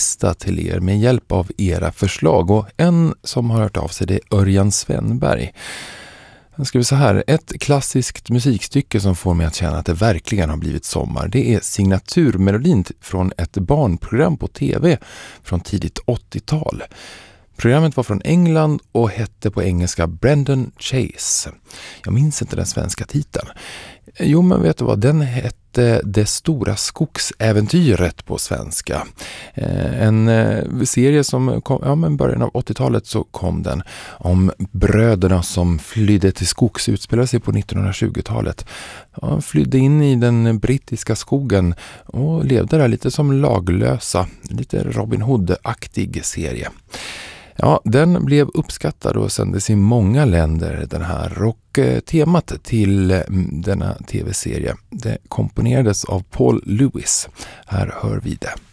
lista till er med hjälp av era förslag, och en som har hört av sig, det är Örjan Svenberg. Han skriver så här: ett klassiskt musikstycke som får mig att känna att det verkligen har blivit sommar. Det är signaturmelodin från ett barnprogram på tv från tidigt 80-tal. Programmet var från England och hette på engelska Brendan Chase. Jag minns inte den svenska titeln. Jo, men vet du vad? Den hette Det stora skogsäventyret på svenska. En serie som kom, i början av 80-talet så kom den, om bröderna som flydde till skogs, utspelade sig på 1920-talet. Ja, flydde in i den brittiska skogen och levde där lite som laglösa. Lite Robin Hood-aktig serie. Ja, den blev uppskattad och sändes i många länder, den här, och temat till denna tv-serie, det komponerades av Paul Lewis. Här hör vi det.